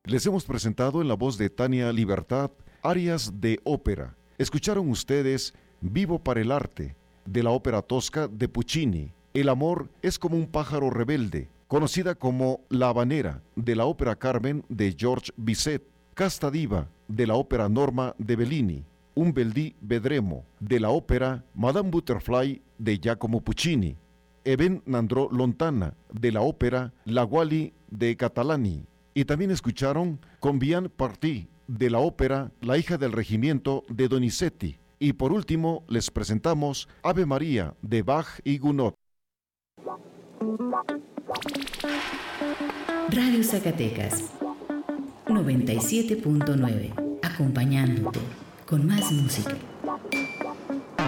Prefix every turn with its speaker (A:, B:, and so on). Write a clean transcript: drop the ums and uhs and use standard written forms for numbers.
A: Les hemos presentado en la voz de Tania Libertad arias de ópera. Escucharon ustedes Vivo para el arte, de la ópera tosca de Puccini. El amor es como un pájaro rebelde, conocida como La Habanera, de la ópera Carmen de Georges Bizet. Casta Diva, de la ópera Norma de Bellini. Un bel dì vedremo, de la ópera Madame Butterfly de Giacomo Puccini. E ben n'andrò lontana, de la ópera La Wally de Catalani. Y también escucharon Con bien parti, de la ópera La hija del regimiento de Donizetti. Y por último les presentamos Ave María de Bach y Gounod.
B: Radio Zacatecas 97.9, acompañándote con más música.